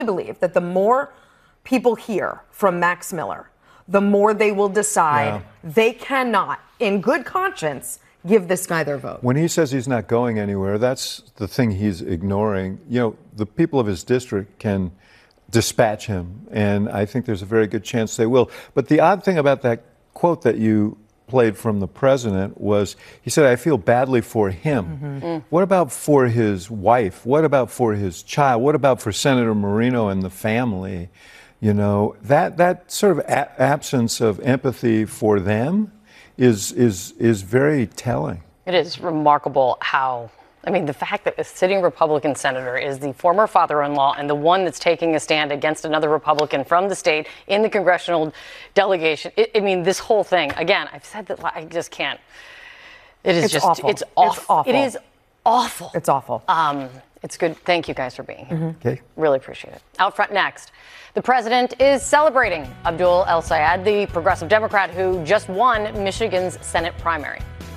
believe that the more people hear from Max Miller, the more they will decide they cannot, in good conscience, give this guy their vote. When he says he's not going anywhere, that's the thing he's ignoring. You know, the people of his district can dispatch him, and I think there's a very good chance they will. But the odd thing about that quote that you played from the president was he said, I feel badly for him. What about for his wife? What about for his child? What about for Senator Moreno and the family? You know, that sort of absence of empathy for them is very telling. It is remarkable how, I mean, the fact that a sitting Republican senator is the former father-in-law and the one that's taking a stand against another Republican from the state in the congressional delegation. I mean, this whole thing, again, I've said that I just can't. It's awful. It's awful. It's awful. It is awful. It's awful. It's good. Thank you guys for being here. Okay. Really appreciate it. Out front next, the president is celebrating Abdul El Sayed, the progressive Democrat who just won Michigan's Senate primary.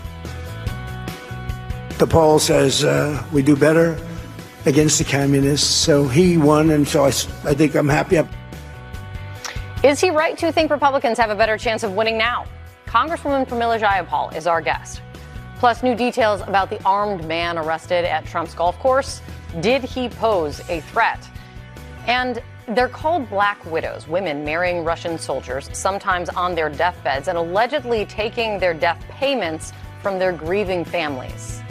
The poll says we do better against the communists. So he won, and so I think I'm happy. Is he right to think Republicans have a better chance of winning now? Congresswoman Pramila Jayapal is our guest. Plus, new details about the armed man arrested at Trump's golf course. Did he pose a threat? And they're called Black Widows, women marrying Russian soldiers, sometimes on their deathbeds, and allegedly taking their death payments from their grieving families.